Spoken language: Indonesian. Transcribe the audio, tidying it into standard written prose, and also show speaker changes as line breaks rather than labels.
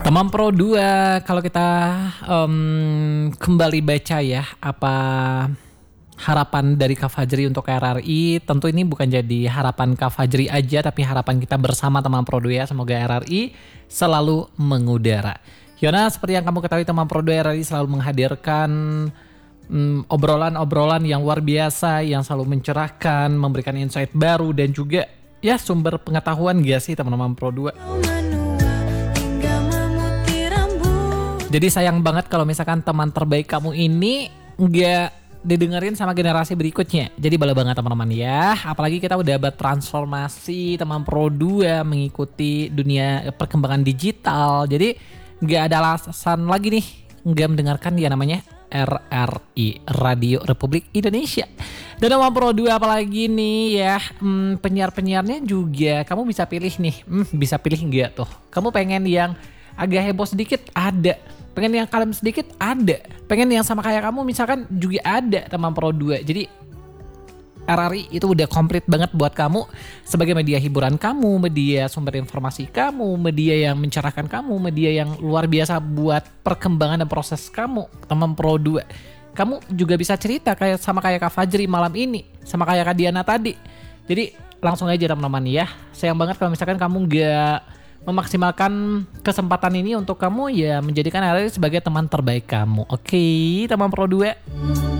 Teman Pro 2, kalau kita kembali baca ya, apa harapan dari Kak Fajri untuk RRI, tentu ini bukan jadi harapan Kak Fajri aja, tapi harapan kita bersama teman Pro 2 ya. Semoga RRI selalu mengudara. Yona, seperti yang kamu ketahui, teman Pro 2 RRI selalu menghadirkan obrolan-obrolan yang luar biasa, yang selalu mencerahkan, memberikan insight baru, dan juga ya sumber pengetahuan gak sih teman-teman Pro 2. Jadi sayang banget kalau misalkan teman terbaik kamu ini nggak didengerin sama generasi berikutnya. Jadi bala banget teman-teman ya. Apalagi kita udah bertransformasi teman Pro 2 mengikuti dunia perkembangan digital. Jadi nggak ada alasan lagi nih nggak mendengarkan dia namanya RRI, Radio Republik Indonesia. Dan teman Pro 2 apalagi nih ya, penyiar-penyiarnya juga kamu bisa pilih nih. Bisa pilih nggak tuh? Kamu pengen yang agak heboh sedikit? Ada. Pengen yang kalem sedikit? Ada. Pengen yang sama kayak kamu misalkan juga ada teman Pro 2. Jadi RRI itu udah komplit banget buat kamu sebagai media hiburan kamu, media sumber informasi kamu, media yang mencerahkan kamu, media yang luar biasa buat perkembangan dan proses kamu teman Pro 2. Kamu juga bisa cerita kayak sama kayak Kak Fajri malam ini, sama kayak Kak Diana tadi. Jadi langsung aja teman-teman ya. Sayang banget kalau misalkan kamu gak memaksimalkan kesempatan ini untuk kamu ya menjadikan RRI sebagai teman terbaik kamu. Oke, teman Pro 2.